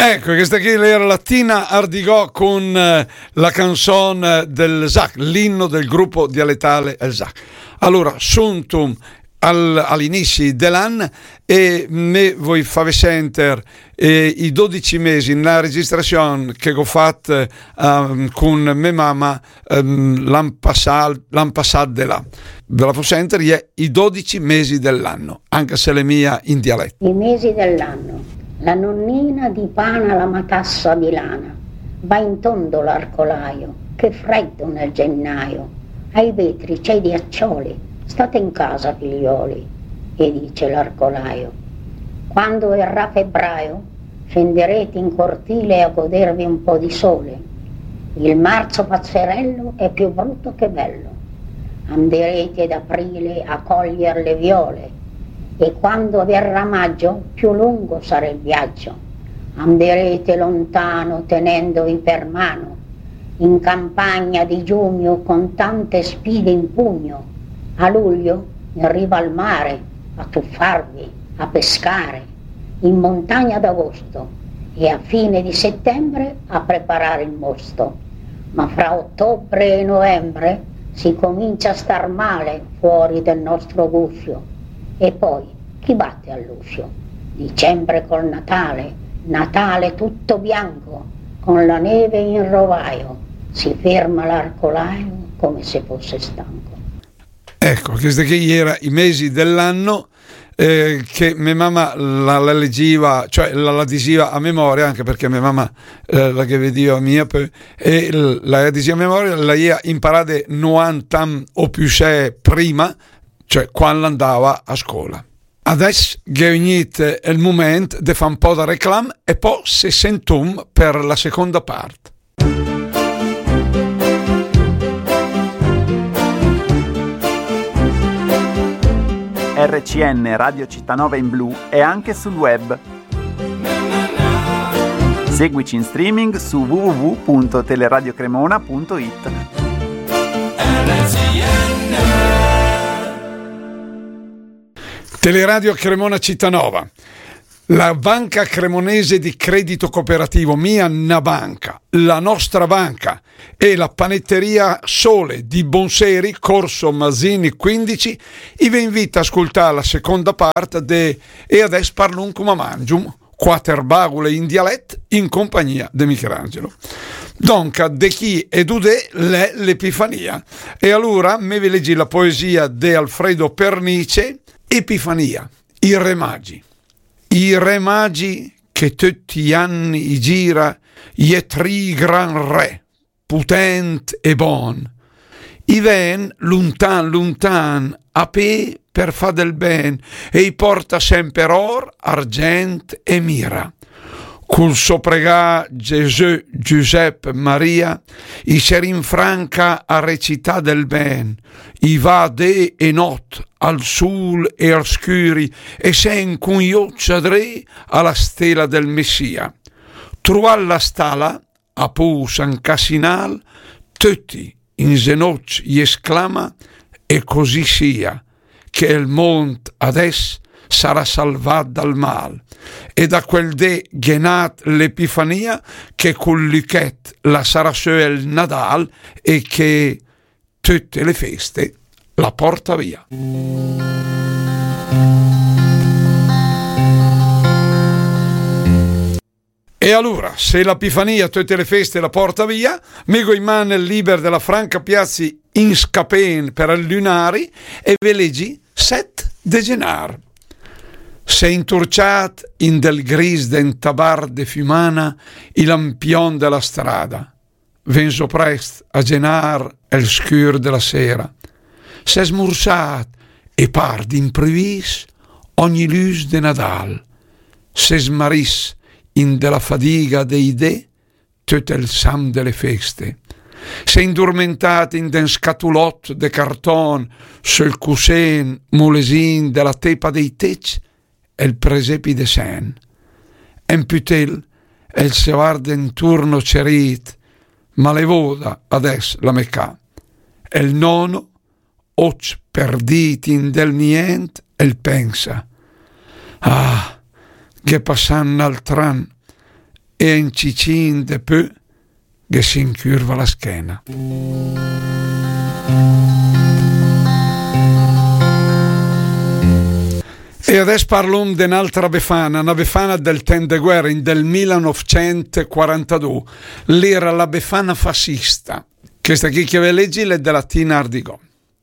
Ecco, questa qui era la Tina Ardigò con la canzone del ZAC, l'inno del gruppo dialettale El ZAC. Allora, suntum all'inizio dell'anno e me voi fate sentire i 12 mesi nella registrazione che ho fatto con mia mamma l'anno passato di là. Ve la faccio sentire i 12 mesi dell'anno, anche se le mia in dialetto. I mesi dell'anno. La nonnina di pana la matassa di lana, va in tondo l'arcolaio, che freddo nel gennaio, ai vetri c'è i ghiaccioli, state in casa figlioli, e dice l'arcolaio. Quando verrà febbraio, scenderete in cortile a godervi un po' di sole, il marzo pazzerello è più brutto che bello, anderete ad aprile a cogliere le viole, e quando verrà maggio più lungo sarà il viaggio, anderete lontano tenendovi per mano, in campagna di giugno con tante spide in pugno, a luglio in riva al mare a tuffarvi, a pescare, in montagna d'agosto e a fine di settembre a preparare il mosto, ma fra ottobre e novembre si comincia a star male fuori del nostro guscio. E poi, chi batte all'uscio? Dicembre col Natale, Natale tutto bianco, con la neve in rovaio, si ferma l'arcolaio come se fosse stanco. Ecco, questi che era i mesi dell'anno che mia mamma la leggeva, cioè la diceva a memoria, anche perché mia mamma la che vedeva mia e la diceva a memoria, la ia imparata 90 anni o più prima, cioè quando andava a scuola. Adesso è venuto il momento di fare un po' di reclame e poi si sentum per la seconda parte. RCN Radio Cittanova in blu è anche sul web. Seguici in streaming su www.teleradiocremona.it. Teleradio Cremona Cittanova, la banca cremonese di credito cooperativo Mia Banca, la nostra banca e la panetteria Sole di Bonseri, Corso Masini 15, vi invita a ascoltare la seconda parte E adesso parlo un come mangium, quattro bagule in dialetto in compagnia di Michelangelo. Donca de chi ed udè l'Epifania. E allora me vi leggi la poesia di Alfredo Pernice, Epifania, i Re Magi. I Re Magi che tutti gli anni gira, gli tri gran re, putent e bon. I ven luntan a pe per fa del ben, e i porta sempre or, argent e mira. Col sopregà Gesù, Giuseppe, Maria, i serinfranca a recità del ben, i va de e not al sul e al scuri, e sen con io ciadre alla stella del Messia. Trual la stala, a pu San Casinal, tutti in zenocci gli esclama, e così sia, che il mont adesso sarà salvato dal mal, e da quel de genat l'Epifania che col luchet la sarà su il Nadal e che tutte le feste la porta via. E allora, se l'Epifania tutte le feste la porta via, mego in mano il liber della Franca Piazzi in scapen per il lunari e ve leggi 7 de genar. Se inturciat in del gris den tabar de Fumana i lampion della strada, venso prest a genar el scur della sera. Se smursat e par d'imprevis ogni luz de Nadal. Se smaris in della fadiga dei de tutto il sam delle feste. Se indormentat in den scatulot de carton sul cusen mulesin della tepa dei tec e il presepi de sen. En putel e il sevar den turno cerit, ma le voda adesso la mecca. E il nono, oc perditi in del nient, e il pensa. Ah, che passan al tran, e in cicin de peu che si incurva la schiena. E adesso parlo di un'altra Befana, una Befana del tempo de guerra, del 1942. L'era la Befana fascista. Questa qui che ve leggi è della Tina Ardigò.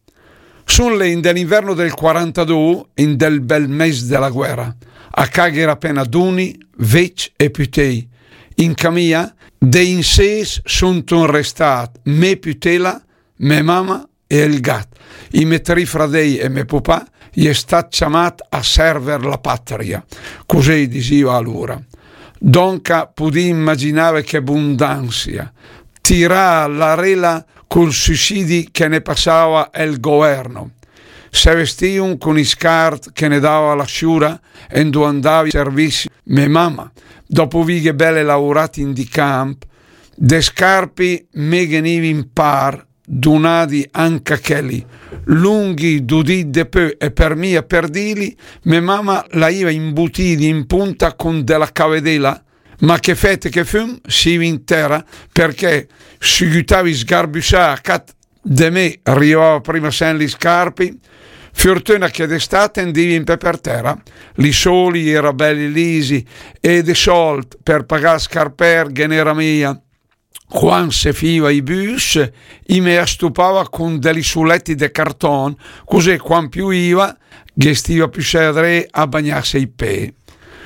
Sono le dell'inverno del 42, in del bel mese della guerra. A Cagher appena duni, vec e putei. In camia, dei inses sono restati me putela, me mamma e il gat. I miei tre fradei e me papà gli è stato chiamato a server la patria. Così diceva allora. Donca pudi immaginare che abbondanza. Tirà la rela col sussidi che ne passava il governo. Se vestivano con i scart che ne dava la sciura e dove andava i servizi. Me mamma, dopo vighe belle lavorate in di camp, de scarpi me genivi in par, donati anche quelli, lunghi dudì de peu e per mia per dili, me mamma la iva imbutiti in punta con della cavedela, ma che fette che fum si intera perché si gutavi sgarbussà cat de me arrivava prima sen li scarpi, fortuna che d'estate andivi in per terra, li soli era belli lisi e de sold per pagare scarper genera mia. Quando se fiva i bus, i me astupava con degli suletti de carton, così quando più iva, gestiva più sedere a bagnarsi i pe.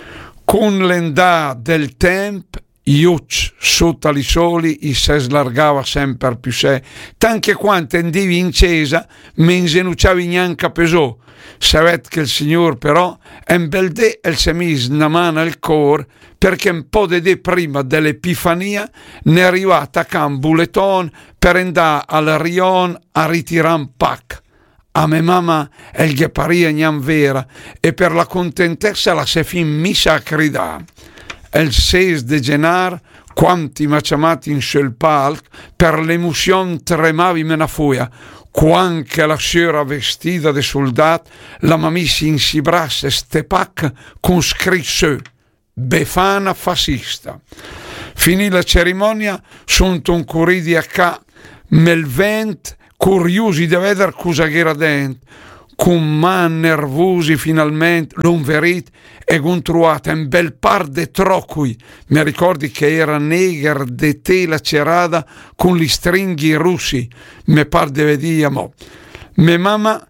Con l'endà del tempo, iuc sotto i soli, se slargava sempre più sé, tanche quanto andivi in cesa, me insenuciavi neanche pesò. Savet che il Signor però, en bel de el se mis una mano al cor, perché un po' de prima dell'Epifania ne è arrivata a un bulleton per andare al Rion a ritirare un pack. A me mamma el ghe paria gnan vera e per la contentezza la se fin missa a cridà. El 6 de genar, quanti m'ha chiamati in sul palc, per l'emozione tremavi me na fuia. Quanche la sera vestita de soldat, la mamissi in si brasse ste pac con scritto Befana fascista. Finì la cerimonia, sunt un curidi a ca, mel vent, curiosi di vedere cosa era dentro, con man nervosi finalmente, l'un verit, e un trovato un bel par de trocui, mi ricordi che era neger de tela cerada con gli stringhi russi, me par de vediamo. Me mamma,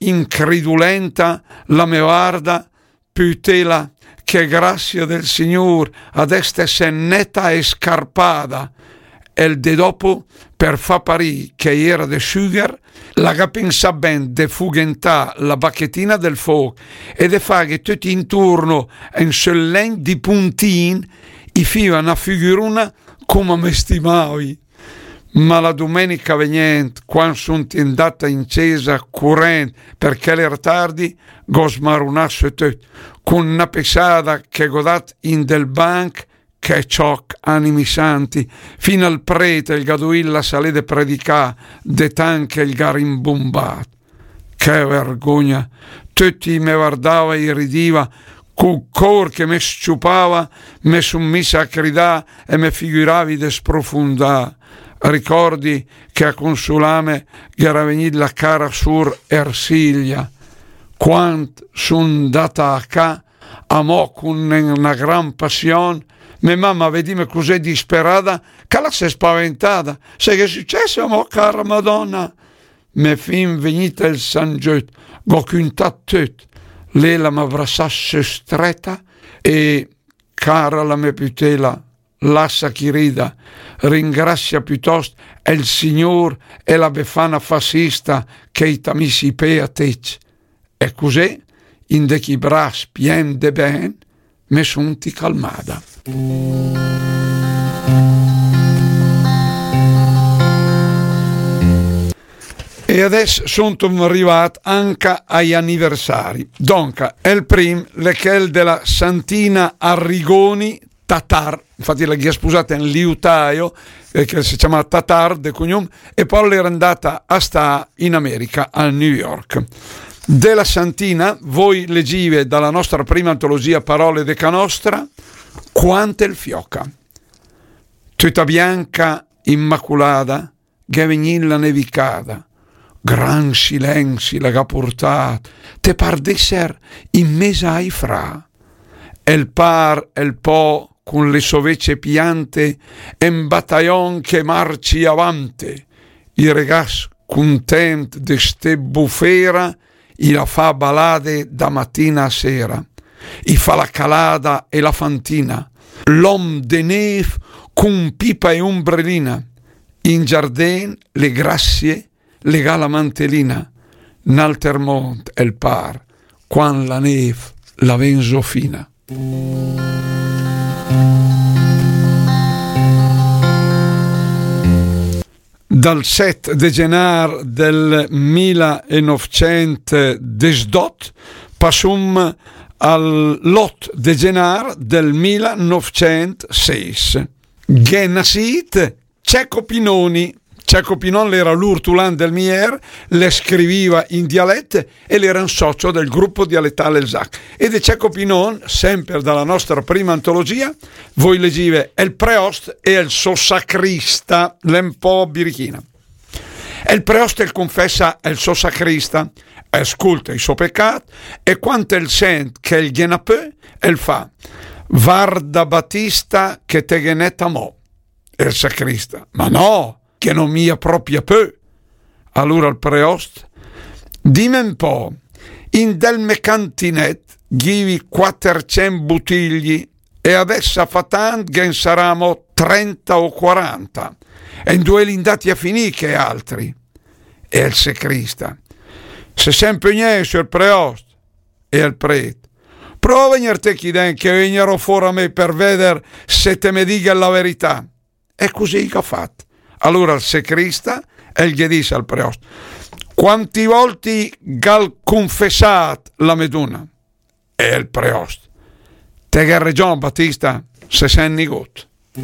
incredulenta, la me guarda, putela, che grazia del Signore, adeste se netta e scarpada, e il de dopo, per fa parì che era de sugar, la pensa ben de fugentà la bacchettina del fuoco e de fare tutti intorno in sullen di puntin i fiva una figuruna come me stimavi. Ma la domenica venente, quando sono andata in chiesa corrente perché era tardi, go smarunasse tutto, con una pesata che godat in del banc, che cioc animi santi, fino al prete il gaduilla salede predicà, de tanche il garimbombat. Che vergogna! Tutti me guardava e ridiva, col cor che me sciupava, me summissa a cridà e me figuravi de sprofondà. Ricordi che a consulame era venuta la cara sur Ersilia, quant son data a ca, amò con una gran passione. Mia mamma vedime così disperata che la si è spaventata. Sai che è successo, amò, cara Madonna? Me fin venita il San Giot, go cuntat tutto. Lei la m'abbrassasse stretta e, cara la mia putela, lassa chi rida, ringrazia piuttosto il Signore e la Befana fascista che i tamisi pe a tec. E così, in de chi bras pien de ben, me sunti calmada. E adesso sono arrivati anche agli anniversari. Donca, è il primo, l'echel della Santina Arrigoni Tatar, infatti la ghi sposata in liutaio, che si chiama Tatar de cognome, e poi era andata a sta in America, a New York. Della Santina, voi leggive dalla nostra prima antologia Parole de Canostra, quante il fioca. tutta bianca, immaculata, che venilla nevicata, gran silenzi l'ha portat, te par d'esser in mesa ai fra, el par, el po, con le sovece piante, en battaglion che marci avante, i regas content de ste bufera, i la fa balade da mattina a sera, i fa la calada e la fantina, l'om de neve con pipa e ombrellina, in giardin le grazie lega la mantellina, n'alter mont el par, quan la neve la venzo fina. Dal 7 de genar del 1918 passum all'8 de genar del 1906. Che nascit Cecco Pinoni. Cecco Pinon era l'urtulan del Mier, le scriviva in dialetto e l'era un socio del gruppo dialettale El Zac. Ed è Cecco Pinon, sempre dalla nostra prima antologia, voi leggive El Preost e El Sossacrista, l'un po' birichina. El Preost el confessa El Sossacrista, ascolta i suoi peccati e quanto el sent che il genapè, el fa Varda Battista che te genetta mo. El sacrista, ma no! Che non mia propria peu. Allora il preost, dimmi un po', in del mecantinet givi 400 bottigli e adesso fa tanto che saremo 30 o 40 e in due lindati a finire che altri. E il sacrista, se sempre niente il preost e il prete, prova a venire te chi den che venirò fuori a me per vedere se te mi dica la verità. È così che ha fatto. Allora il sacrista e gli dice al preost, quanti volti gal confessat la meduna? E il preost, te che ragione Battista, se sei nigot.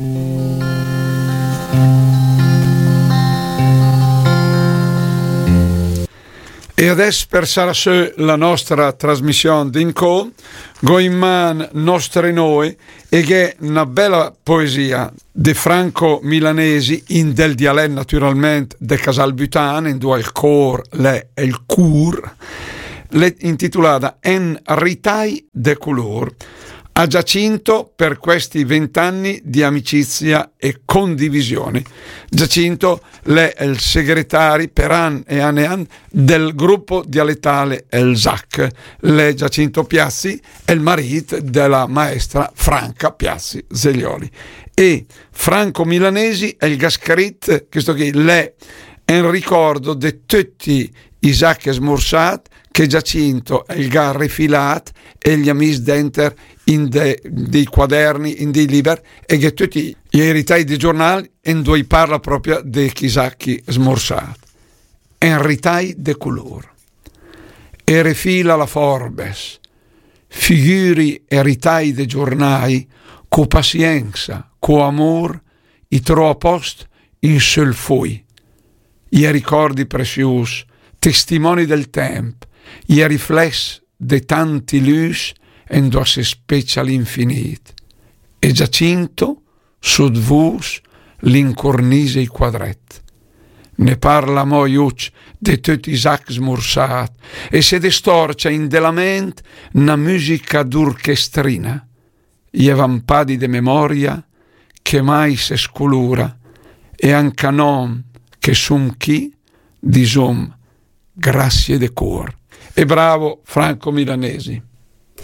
E adesso per sarà la nostra trasmissione d'Inco, go in man nostre noi e che è una bella poesia di Franco Milanesi in del dialetto naturalmente de Casal Butan, in due il cor, le e il cur, intitolata En ritai de color, a Giacinto per questi 20 anni di amicizia e condivisione. Giacinto è il segretario per anni e anni del gruppo dialettale El Zac. Lei Giacinto Piazzi è il marito della maestra Franca Piazzi Zeglioli. E Franco Milanesi è il gascarit, questo che lei è in ricordo di tutti i Zac smorsat che Giacinto è il gar rifilat e gli amici denter in dei quaderni, in dei libri e che tutti gli eritai dei giornali in dove parla proprio dei chisacchi smorsati. En ritai de color. E refila la Forbes. Figuri eritai dei giornali co pazienza, co amor, i tro a post in sul fui. I ricordi preziosi, testimoni del tempo, i riflessi de tanti lus en do se specie all'infinito. E Giacinto, sud vus, l'incornise i quadret. Ne parla mo iuc de tutti i sac smursat e se destorcia in della ment na musica d'orchestrina. I evampadi de memoria che mai se scolura e anche non che sum chi di som grazie de cor. E bravo Franco Milanesi.